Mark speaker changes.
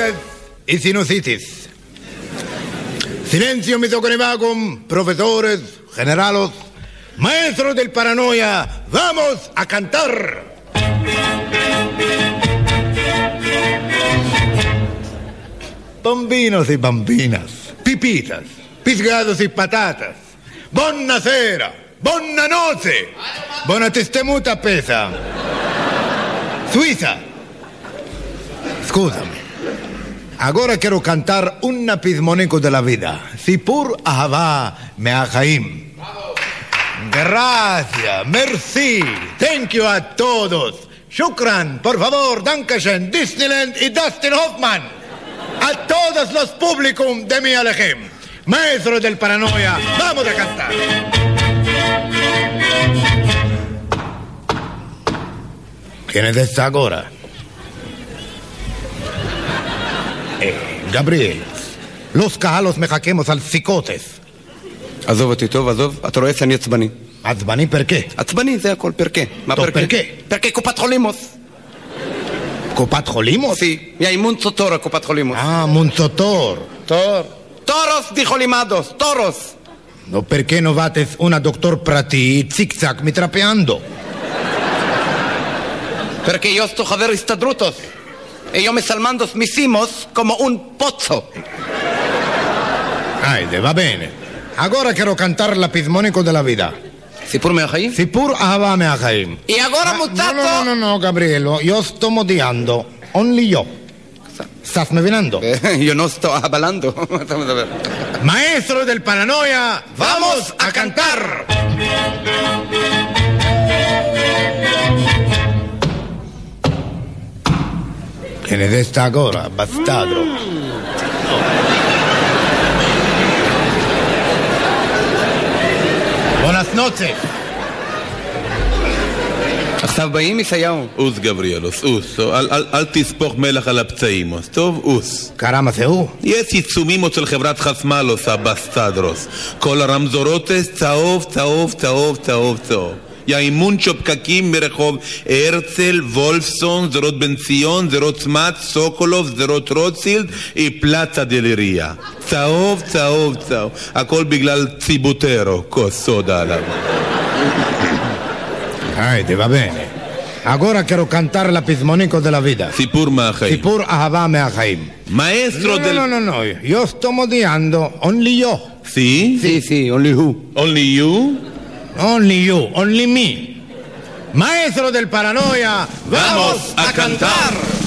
Speaker 1: dolores y sinusitis. Silencio, misoconivacum, profesores, generalos, maestros del paranoia, vamos a cantar. Bambinos y bambinas, pipitas, pisgados y patatas, buonasera, buona notte, buona testemuta pesa. Suiza, scusami, agora quiero cantar un pismonico de la vida. Sipur ahava meachaim. Gracias, merci, thank you a todos. Shukran, por favor, Dankeschön, Disneyland y Dustin Hoffman. A todos los públicos de mi Alejem, maestros del paranoia, vamos a cantar. ¿Quién es esta ahora? Gabriel, los cajalos me jaquemos al psicotes.
Speaker 2: עזוב אותי טוב, עזוב, אתה רואה שאני עצבני.
Speaker 1: עצבני פרקה?
Speaker 2: עצבני זה הכל, פרקה. מה
Speaker 1: טוב,
Speaker 2: פרקה?
Speaker 1: פרקה.
Speaker 2: פרקה קופת חולימוס.
Speaker 1: קופת חולימוס?
Speaker 2: Sí, y hay Munzotor a קופת חולימוס.
Speaker 1: Munzotor.
Speaker 2: Toros, dijo Limados, toros.
Speaker 1: No, perché no vates una doctor prati zig-zag mitrapeando?
Speaker 2: Perché io sto חבר הסתדרותוס. E io me salmando mis himos como un pozzo.
Speaker 1: Aide, va bene. Agora quiero cantar la pismonico della vida.
Speaker 2: סיפור מהחיים?
Speaker 1: Sipur ahava meachaim.
Speaker 2: Y ahora muchacho.
Speaker 1: No, Gabrielo, yo sto modiando. Only yo. ¿Estás me venando?
Speaker 2: Yo no estoy hablando.
Speaker 1: Maestro del paranoia, vamos a cantar. ¿Quién es esta ahora, bastardo? Buenas noches.
Speaker 2: עכשיו באים ישעיהו.
Speaker 3: אוס גבריאלוס, אוס, אל תספוך מלח על הפצעים, טוב, אוס.
Speaker 1: Caramba, הוא?
Speaker 3: יש עיצומים אצל חברת חסמלוס, הבסטדרוס. כל הרמזורות צהוב, צהוב, צהוב, צהוב, צהוב. יאימונצ'ו פקקים ברחוב הרצל, וולפסון, זרות בן ציון, זרות צמת, סוקולוב, זרות רוטשילד, פלצה דלריה. צהוב, צהוב, צהוב. הכל בגלל ציבוטרו, כוס סודה עליו.
Speaker 1: Va bene. Agora quiero cantar la pismonico della vida.
Speaker 3: סיפור מהחיים.
Speaker 1: Sipur ahava meachaim.
Speaker 3: Maestro del...
Speaker 1: No. Yo sto modiando. Only yo.
Speaker 3: ¿Sí?
Speaker 2: Sí, only who.
Speaker 3: Only you?
Speaker 1: Only you. Only me. Maestro del paranoia, vamos a cantar.